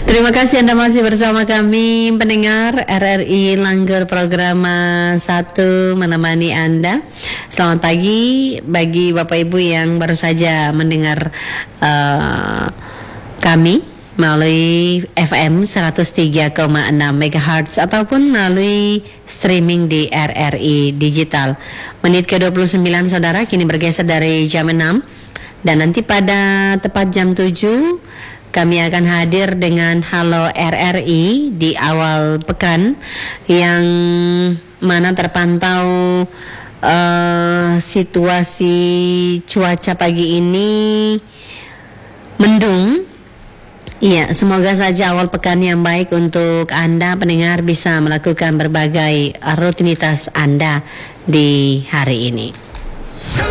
Terima kasih Anda masih bersama kami pendengar RRI Langgar program 1 menemani Anda. Selamat pagi bagi Bapak Ibu yang baru saja mendengar kami melalui FM 103,6 MHz ataupun melalui streaming di RRI Digital. Menit ke-29 saudara, kini bergeser dari jam 6 dan nanti pada tepat jam 7 kami akan hadir dengan Halo RRI di awal pekan yang mana terpantau situasi cuaca pagi ini mendung. Iya, semoga saja awal pekan yang baik untuk Anda pendengar bisa melakukan berbagai rutinitas Anda di hari ini.